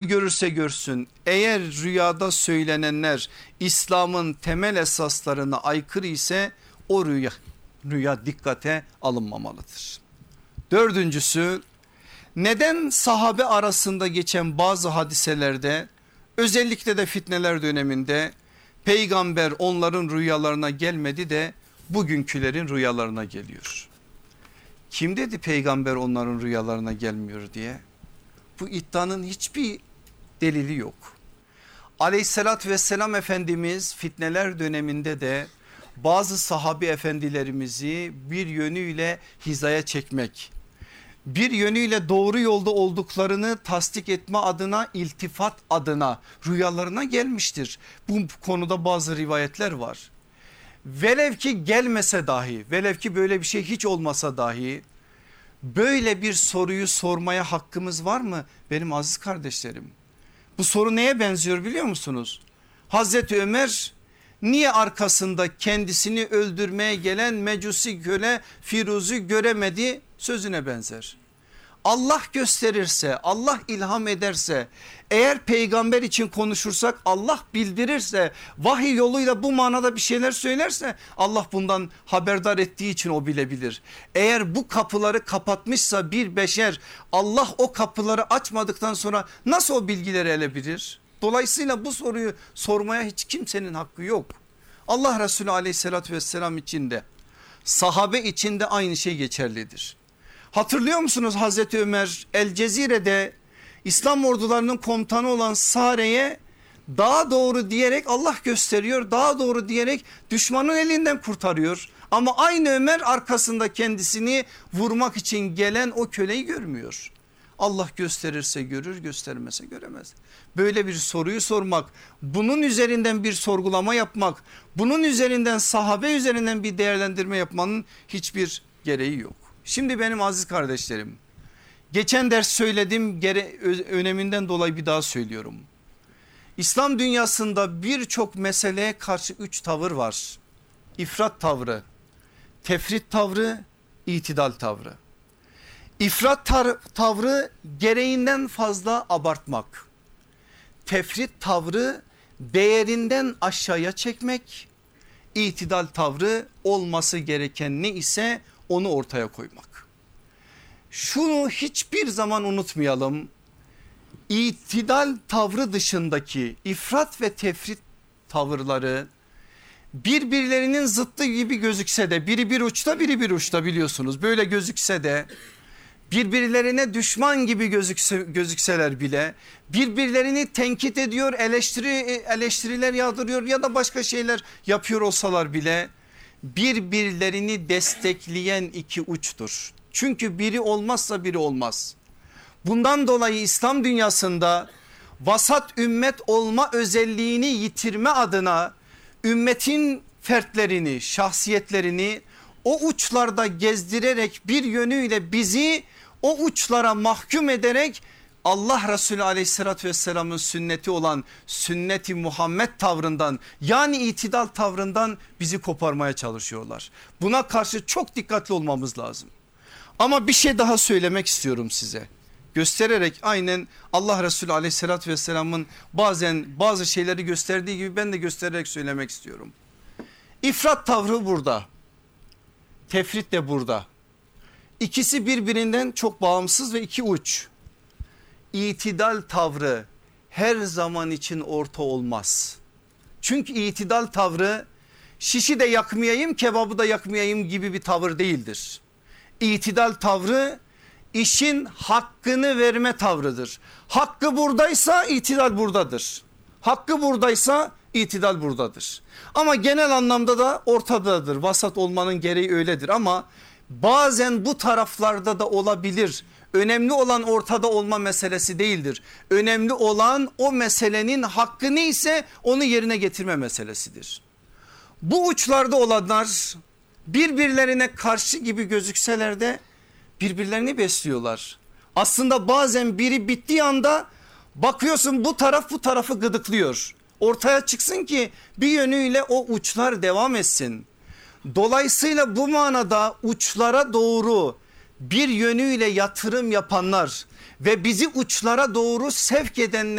görürse görsün, eğer rüyada söylenenler İslam'ın temel esaslarına aykırı ise o rüya dikkate alınmamalıdır. Dördüncüsü, neden sahabe arasında geçen bazı hadiselerde, özellikle de fitneler döneminde peygamber onların rüyalarına gelmedi de bugünkülerin rüyalarına geliyor? Kim dedi peygamber onların rüyalarına gelmiyor diye? Bu iddianın hiçbir delili yok. Aleyhissalatü vesselam Efendimiz fitneler döneminde de bazı sahabi efendilerimizi bir yönüyle hizaya çekmek, bir yönüyle doğru yolda olduklarını tasdik etme adına, iltifat adına rüyalarına gelmiştir. Bu konuda bazı rivayetler var. Velev ki gelmese dahi, velev ki böyle bir şey hiç olmasa dahi böyle bir soruyu sormaya hakkımız var mı benim aziz kardeşlerim? Bu soru neye benziyor biliyor musunuz? Hazreti Ömer niye arkasında kendisini öldürmeye gelen Mecusi köle Firuz'u göremedi sözüne benzer. Allah gösterirse, Allah ilham ederse, eğer peygamber için konuşursak, Allah bildirirse, vahiy yoluyla bu manada bir şeyler söylerse Allah bundan haberdar ettiği için o bilebilir. Eğer bu kapıları kapatmışsa bir beşer, Allah o kapıları açmadıktan sonra nasıl o bilgileri elebilir? Dolayısıyla bu soruyu sormaya hiç kimsenin hakkı yok. Allah Resulü aleyhissalatü vesselam için de, sahabe için de aynı şey geçerlidir. Hatırlıyor musunuz Hazreti Ömer El Cezire'de İslam ordularının komutanı olan Sare'ye daha doğru diyerek Allah gösteriyor, daha doğru diyerek düşmanın elinden kurtarıyor. Ama aynı Ömer arkasında kendisini vurmak için gelen o köleyi görmüyor. Allah gösterirse görür, göstermese göremez. Böyle bir soruyu sormak, bunun üzerinden bir sorgulama yapmak, bunun üzerinden sahabe üzerinden bir değerlendirme yapmanın hiçbir gereği yok. Şimdi benim aziz kardeşlerim, geçen ders söyledim, öneminden dolayı bir daha söylüyorum. İslam dünyasında birçok meseleye karşı 3 tavır var. İfrat tavrı, tefrit tavrı, itidal tavrı. İfrat tavrı gereğinden fazla abartmak. Tefrit tavrı değerinden aşağıya çekmek. İtidal tavrı olması gereken ne ise onu ortaya koymak. Şunu hiçbir zaman unutmayalım. İtidal tavrı dışındaki ifrat ve tefrit tavırları birbirlerinin zıttı gibi gözükse de, biri bir uçta biri bir uçta, biliyorsunuz böyle gözükse de, birbirlerine düşman gibi gözükseler bile, birbirlerini tenkit ediyor, eleştiriler yağdırıyor ya da başka şeyler yapıyor olsalar bile birbirlerini destekleyen iki uçtur. Çünkü biri olmazsa biri olmaz. Bundan dolayı İslam dünyasında vasat ümmet olma özelliğini yitirme adına ümmetin fertlerini, şahsiyetlerini o uçlarda gezdirerek, bir yönüyle bizi o uçlara mahkum ederek Allah Resulü aleyhissalatü vesselamın sünneti olan sünnet-i Muhammed tavrından, yani itidal tavrından bizi koparmaya çalışıyorlar. Buna karşı çok dikkatli olmamız lazım. Ama bir şey daha söylemek istiyorum size. Göstererek, aynen Allah Resulü aleyhissalatü vesselamın bazen bazı şeyleri gösterdiği gibi ben de göstererek söylemek istiyorum. İfrat tavrı burada, tefrit de burada. İkisi birbirinden çok bağımsız ve iki uç. İtidal tavrı her zaman için orta olmaz. Çünkü itidal tavrı şişi de yakmayayım, kebabı da yakmayayım gibi bir tavır değildir. İtidal tavrı işin hakkını verme tavrıdır. Hakkı buradaysa itidal buradadır. Hakkı buradaysa itidal buradadır. Ama genel anlamda da ortadadır. Vasat olmanın gereği öyledir ama bazen bu taraflarda da olabilir. Önemli olan ortada olma meselesi değildir. Önemli olan o meselenin hakkı neyse onu yerine getirme meselesidir. Bu uçlarda olanlar birbirlerine karşı gibi gözükseler de birbirlerini besliyorlar. Aslında bazen biri bittiği anda bakıyorsun bu taraf bu tarafı gıdıklıyor. Ortaya çıksın ki bir yönüyle o uçlar devam etsin. Dolayısıyla bu manada uçlara doğru bir yönüyle yatırım yapanlar ve bizi uçlara doğru sevk edenler